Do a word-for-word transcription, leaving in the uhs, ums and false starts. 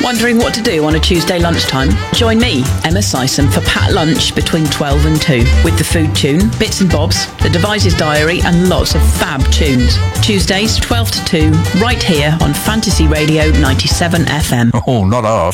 Wondering what to do on a Tuesday lunchtime? Join me, Emma Sison, for Pat Lunch between twelve and two with the food tune, bits and bobs, the Devices Diary and lots of fab tunes. Tuesdays twelve to two, right here on Fantasy Radio ninety-seven F M. Oh, not half.